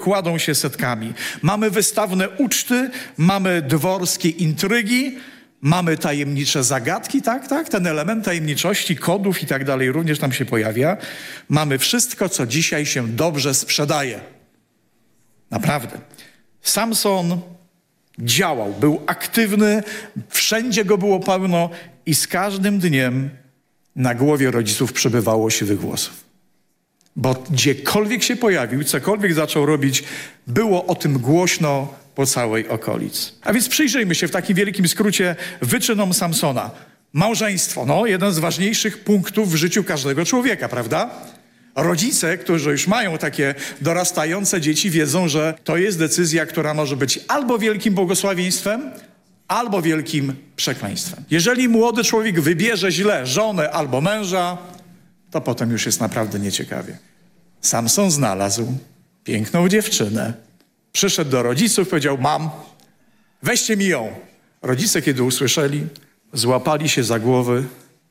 kładą się setkami. Mamy wystawne uczty, mamy dworskie intrygi, mamy tajemnicze zagadki, tak, ten element tajemniczości, kodów i tak dalej również tam się pojawia. Mamy wszystko, co dzisiaj się dobrze sprzedaje. Naprawdę. Samson działał, był aktywny, wszędzie go było pełno i z każdym dniem na głowie rodziców przybywało siwych włosów. Bo gdziekolwiek się pojawił, cokolwiek zaczął robić, było o tym głośno po całej okolicy. A więc przyjrzyjmy się w takim wielkim skrócie wyczynom Samsona. Małżeństwo, jeden z ważniejszych punktów w życiu każdego człowieka, prawda? Rodzice, którzy już mają takie dorastające dzieci, wiedzą, że to jest decyzja, która może być albo wielkim błogosławieństwem, albo wielkim przekleństwem. Jeżeli młody człowiek wybierze źle żonę albo męża, to potem już jest naprawdę nieciekawie. Samson znalazł piękną dziewczynę. Przyszedł do rodziców, powiedział: mam, weźcie mi ją. Rodzice, kiedy usłyszeli, złapali się za głowy.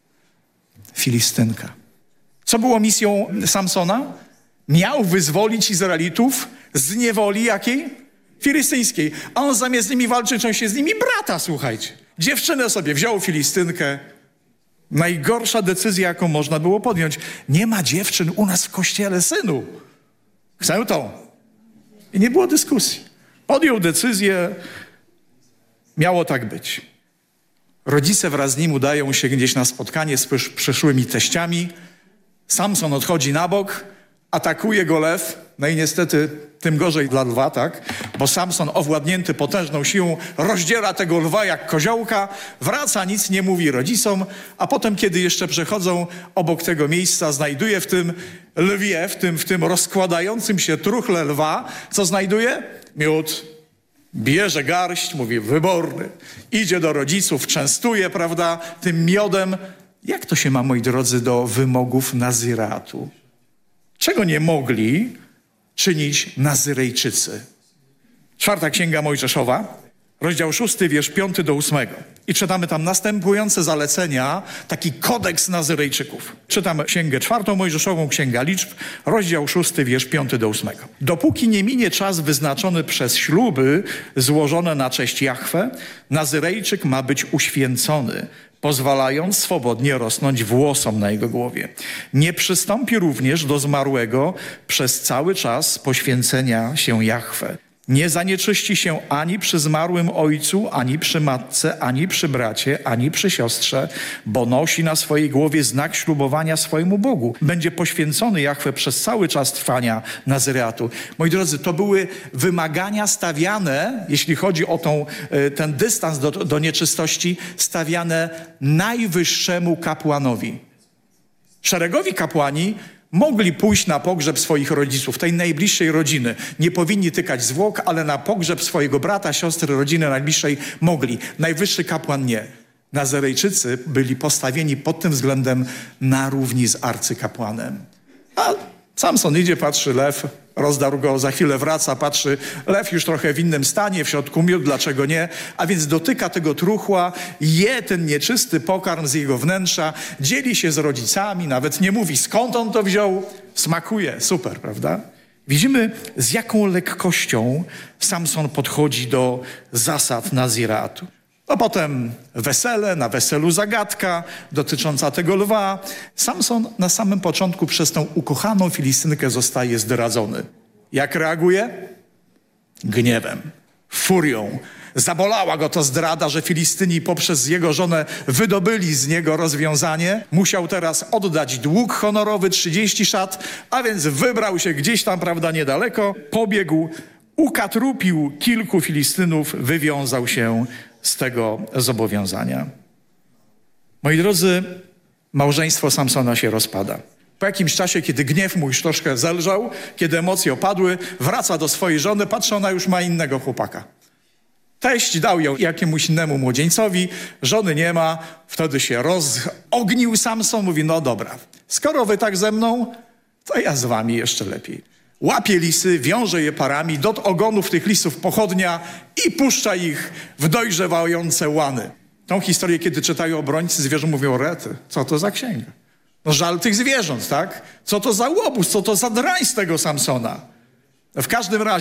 Filistynka. Co było misją Samsona? Miał wyzwolić Izraelitów z niewoli jakiej? Filistyńskiej. A on zamiast z nimi walczyć, on się z nimi brata, słuchajcie. Dziewczynę sobie wziął, Filistynkę. Najgorsza decyzja, jaką można było podjąć. Nie ma dziewczyn u nas w kościele, synu. Chcę tą. I nie było dyskusji. Podjął decyzję. Miało tak być. Rodzice wraz z nim udają się gdzieś na spotkanie z przyszłymi teściami. Samson odchodzi na bok, atakuje go lew. No i niestety tym gorzej dla lwa, tak? Bo Samson, owładnięty potężną siłą, rozdziera tego lwa jak koziołka, wraca, nic nie mówi rodzicom, a potem, kiedy jeszcze przechodzą obok tego miejsca, znajduje w tym lwie, w tym rozkładającym się truchle lwa, co znajduje? Miód. Bierze garść, mówi wyborny, idzie do rodziców, częstuje, prawda, tym miodem. Jak to się ma, moi drodzy, do wymogów Nazyratu? Czego nie mogli czynić Nazyrejczycy? 4 Księga Mojżeszowa, rozdział 6, wiersz 5-8. I czytamy tam następujące zalecenia, taki kodeks Nazyrejczyków. Czytam Księgę 4 Mojżeszową, Księga Liczb, rozdział 6, wiersz 5-8. Dopóki nie minie czas wyznaczony przez śluby złożone na cześć Jahwe, Nazyrejczyk ma być uświęcony, pozwalając swobodnie rosnąć włosom na jego głowie. Nie przystąpi również do zmarłego przez cały czas poświęcenia się Jahwe. Nie zanieczyści się ani przy zmarłym ojcu, ani przy matce, ani przy bracie, ani przy siostrze, bo nosi na swojej głowie znak ślubowania swojemu Bogu. Będzie poświęcony Jahwe przez cały czas trwania Nazyreatu. Moi drodzy, to były wymagania stawiane, jeśli chodzi o ten dystans do nieczystości, stawiane najwyższemu kapłanowi. Szeregowi kapłani mogli pójść na pogrzeb swoich rodziców, tej najbliższej rodziny. Nie powinni tykać zwłok, ale na pogrzeb swojego brata, siostry, rodziny najbliższej mogli. Najwyższy kapłan nie. Nazyrejczycy byli postawieni pod tym względem na równi z arcykapłanem. A Samson idzie, patrzy, lew, rozdarł go, za chwilę wraca, patrzy, lew już trochę w innym stanie, w środku miód, dlaczego nie? A więc dotyka tego truchła, je ten nieczysty pokarm z jego wnętrza, dzieli się z rodzicami, nawet nie mówi, skąd on to wziął, smakuje, super, prawda? Widzimy, z jaką lekkością Samson podchodzi do zasad Naziratu. A potem wesele, na weselu zagadka dotycząca tego lwa. Samson na samym początku przez tą ukochaną Filistynkę zostaje zdradzony. Jak reaguje? Gniewem, furią. Zabolała go to zdrada, że Filistyni poprzez jego żonę wydobyli z niego rozwiązanie. Musiał teraz oddać dług honorowy 30 szat, a więc wybrał się gdzieś tam, prawda, niedaleko. Pobiegł, ukatrupił kilku Filistynów, wywiązał się z tego zobowiązania. Moi drodzy, małżeństwo Samsona się rozpada. Po jakimś czasie, kiedy gniew mu już troszkę zelżał, kiedy emocje opadły, wraca do swojej żony, patrzy, ona już ma innego chłopaka. Teść dał ją jakiemuś innemu młodzieńcowi, żony nie ma, wtedy się rozognił Samson, mówi, no dobra, skoro wy tak ze mną, to ja z wami jeszcze lepiej. Łapie lisy, wiąże je parami, do ogonów tych lisów pochodnia i puszcza ich w dojrzewające łany. Tą historię, kiedy czytają obrońcy zwierząt, mówią, rety, co to za księga? No żal tych zwierząt, tak? Co to za łobuz, co to za drań z tego Samsona? W każdym razie